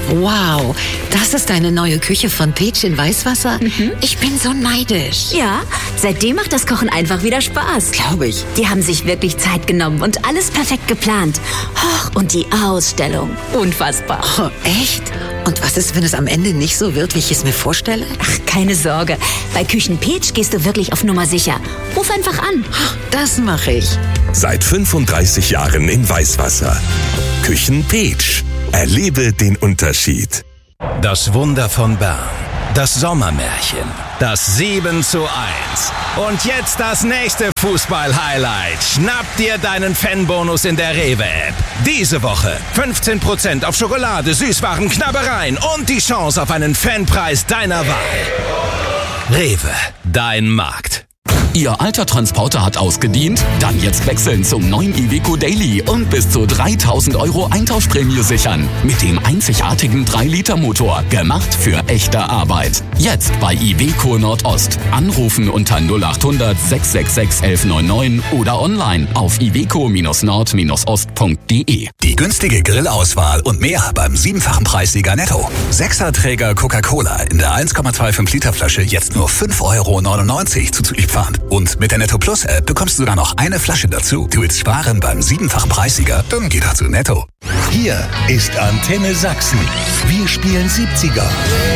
Wow, das ist deine neue Küche von Peach in Weißwasser? Ich bin so neidisch. Ja, seitdem macht das Kochen einfach wieder Spaß. Glaube ich. Die haben sich wirklich Zeit genommen und alles perfekt geplant. Und die Ausstellung. Unfassbar. Oh, echt? Und was ist, wenn es am Ende nicht so wird, wie ich es mir vorstelle? Ach, keine Sorge. Bei Küchen Peach gehst du wirklich auf Nummer sicher. Ruf einfach an. Das mache ich. Seit 35 Jahren in Weißwasser. Küchen Peach. Erlebe den Unterschied. Das Wunder von Bern. Das Sommermärchen. Das 7:1. Und jetzt das nächste Fußball-Highlight. Schnapp dir deinen Fanbonus in der Rewe-App. Diese Woche 15% auf Schokolade, Süßwaren, Knabbereien und die Chance auf einen Fanpreis deiner Wahl. Rewe, dein Markt. Ihr alter Transporter hat ausgedient? Dann jetzt wechseln zum neuen Iveco Daily und bis zu 3.000 € Eintauschprämie sichern. Mit dem einzigartigen 3-Liter-Motor. Gemacht für echte Arbeit. Jetzt bei Iveco Nordost. Anrufen unter 0800 666 1199 oder online auf iveco-nord-ost.de. Die günstige Grillauswahl und mehr beim 7-fachen Preissieger Netto. 6er-Träger Coca-Cola in der 1,25 Liter Flasche jetzt nur 5,99 € zuzüglich Pfand. Und mit der Netto Plus App bekommst du sogar noch eine Flasche dazu. Du willst sparen beim 7-fachen Preissieger? Dann geh doch zu Netto. Hier ist Antenne Sachsen. Wir spielen 70er.